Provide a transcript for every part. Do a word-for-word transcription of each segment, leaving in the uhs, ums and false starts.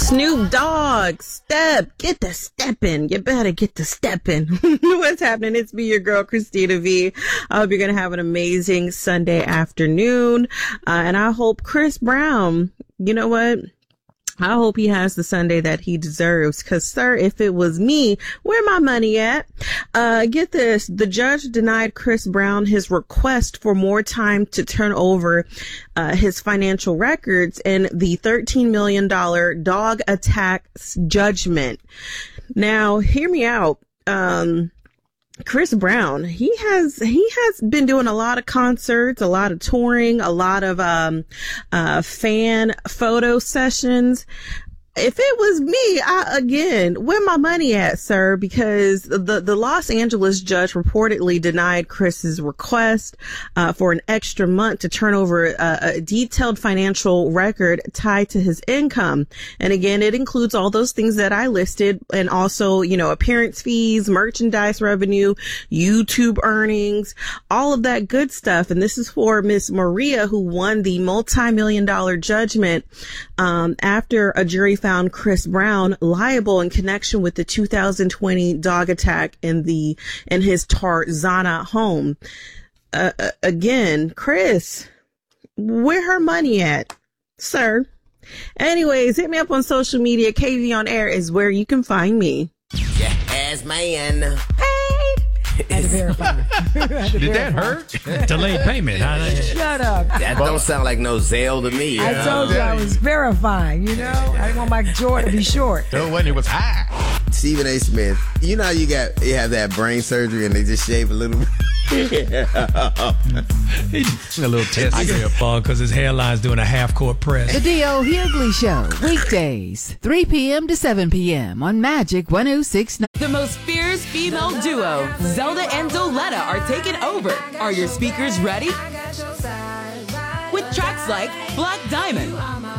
Snoop Dogg, step, get the steppin'. You better get the steppin'. What's happening? It's me, your girl, Christina V. I hope you're going to have an amazing Sunday afternoon. Uh, and I hope Chris Brown, you know what? I hope he has the Sunday that he deserves. Cause sir, if it was me, where my money at? Uh, get this. The judge denied Chris Brown his request for more time to turn over, uh, his financial records in the thirteen million dollars dog attack judgment. Now, hear me out. Um, Chris Brown, he has, he has been doing a lot of concerts, a lot of touring, a lot of, um, uh, fan photo sessions. If it was me, I, again, where my money at, sir? Because the, the Los Angeles judge reportedly denied Chris's request, uh, for an extra month to turn over a, a detailed financial record tied to his income. And again, it includes all those things that I listed, and also, you know, appearance fees, merchandise revenue, YouTube earnings, all of that good stuff. And this is for Miss Maria, who won the multi-million dollar judgment, um, after a jury found found Chris Brown liable in connection with the two thousand twenty dog attack in the in his Tarzana home. Uh, uh, again, Chris, where her money at, sir? Anyways, hit me up on social media. K V on Air is where you can find me. Yes, man. I had to verify. Had to Did verify. that hurt? Delayed payment. Huh? Shut up. That don't sound like no Zelle to me. I told you I was verifying, you know? I didn't want my jaw to be short. No, when it was high. Stephen A. Smith, you know how you got you have that brain surgery and they just shave a little bit? A little test. I get a bug because his hairline's doing a half-court press. The D O Hughley Show, weekdays, three p.m. to seven p.m. on Magic one oh six point nine. The most fierce female duo, Zelda and Doletta, are taking over. Are your speakers ready? With tracks like Black Diamond,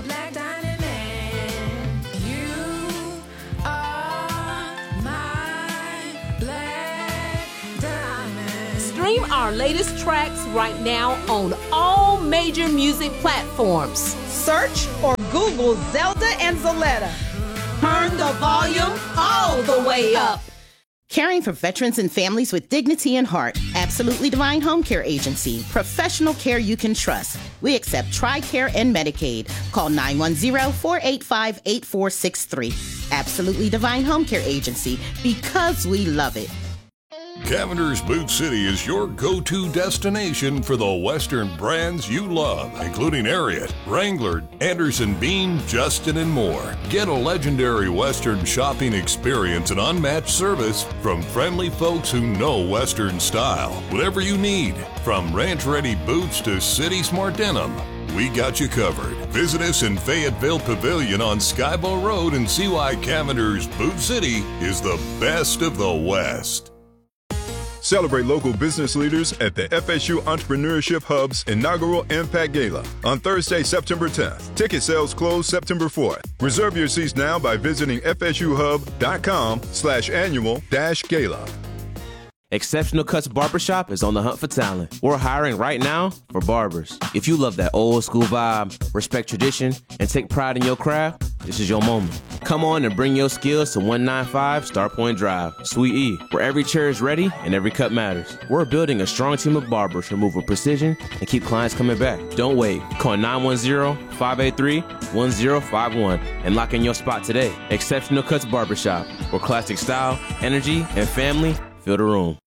stream our latest tracks right now on all major music platforms. Search or Google Zelda and Zoletta. Turn the volume all the way up. Caring for veterans and families with dignity and heart. Absolutely Divine Home Care Agency. Professional care you can trust. We accept TRICARE and Medicaid. Call nine one zero, four eight five, eight four six three. Absolutely Divine Home Care Agency, because we love it. Cavender's Boot City is your go-to destination for the Western brands you love, including Ariat, Wrangler, Anderson Bean, Justin, and more. Get a legendary Western shopping experience and unmatched service from friendly folks who know Western style. Whatever you need, from ranch-ready boots to city-smart denim, we got you covered. Visit us in Fayetteville Pavilion on Skybo Road and see why Cavender's Boot City is the best of the West. Celebrate local business leaders at the F S U Entrepreneurship Hub's inaugural Impact Gala on Thursday, September tenth. Ticket sales close September fourth. Reserve your seats now by visiting fsuhub.com slash annual dash gala. Exceptional Cuts Barbershop is on the hunt for talent. We're hiring right now for barbers. If you love that old school vibe, respect tradition, and take pride in your craft, this is your moment. Come on and bring your skills to one ninety-five Star Point Drive, Suite E, where every chair is ready and every cut matters. We're building a strong team of barbers who move with precision and keep clients coming back. Don't wait. Call nine one zero, five eight three, one zero five one and lock in your spot today. Exceptional Cuts Barbershop, where classic style, energy, and family fill the room.